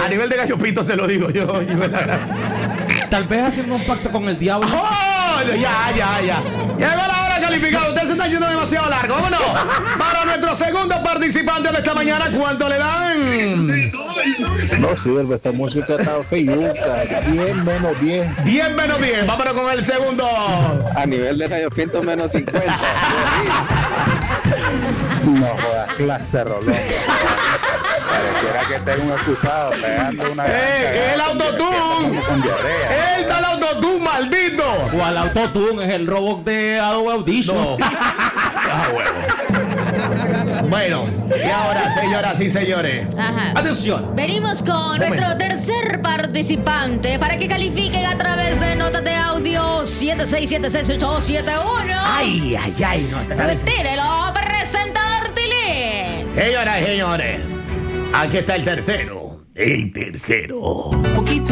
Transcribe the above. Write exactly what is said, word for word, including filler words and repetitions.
A nivel de gallo pinto se lo digo yo. Tal vez haciendo un pacto con el diablo. ¡Oh! Ya, ya, ya. Llegó la hora calificada. Usted se está yendo demasiado largo. Vámonos. Para nuestro segundo participante de esta mañana, ¿cuánto le dan? No sirve, esa música está feyuca. diez menos diez. diez menos diez. Vámonos con el segundo. A nivel de Rayo Pinto menos cincuenta. No jodas, clase de rolón. Pareciera que tengo un excusado pegando una. ¡Eh! ¡El autotune! ¡Eh! ¡Está el autotune, maldito! O al autotune, es el robot de Adobe Audition. No. Ah, huevo. Bueno, y ahora, señoras y señores. Ajá. Atención. Venimos con nuestro tercer participante para que califiquen a través de notas de audio siete seis siete seis ocho dos siete uno. Ay, ay, ay, no está tan... Retírelo, presentador Tilín. Señoras y señores, aquí está el tercero. El tercero. Poquito.